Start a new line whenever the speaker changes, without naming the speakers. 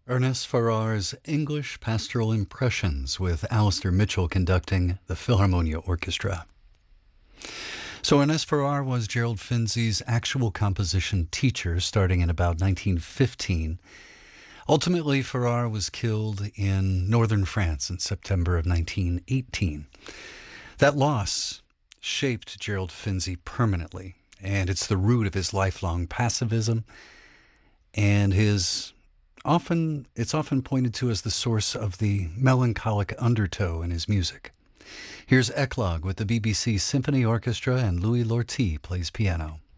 Ernest Farrar's English Pastoral Impressions with Alistair Mitchell conducting the Philharmonia Orchestra. So Ernest Farrar was Gerald Finzi's actual composition teacher starting in about 1915. Ultimately, Farrar was killed in northern France in September of 1918. That loss shaped Gerald Finzi permanently, and it's the root of his lifelong pacifism and it's often pointed to as the source of the melancholic undertow in his music. Here's Eclogue with the BBC Symphony Orchestra and Louis Lortie plays piano.